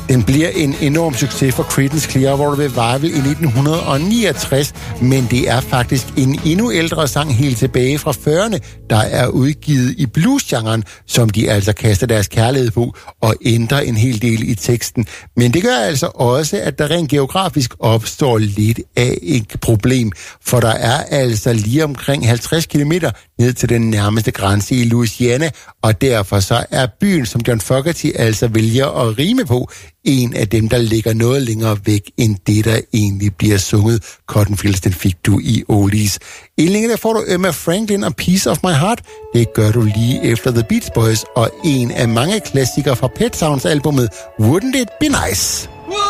Den bliver en enorm succes for Creedence Clearwater Revival i 1969, men det er faktisk en endnu ældre sang helt tilbage fra 40'erne, der er udgivet i bluesgenren, som de altså kaster deres kærlighed på og ændrer en hel del i teksten. Men det gør altså også, at der rent geografisk opstår lidt af et problem, for der er altså lige omkring 50 kilometer ned til den nærmeste grænse i Louisiana, og derfor så er byen, som John Fogerty altså vælger at rime på, en af dem, der ligger noget længere væk, end det, der egentlig bliver sunget. Cotton Fields, den fik du i Oldies. I linken der får du Emma Franklin og Piece of My Heart. Det gør du lige efter The Beach Boys og en af mange klassikere fra Pet Sounds albumet Wouldn't It Be Nice?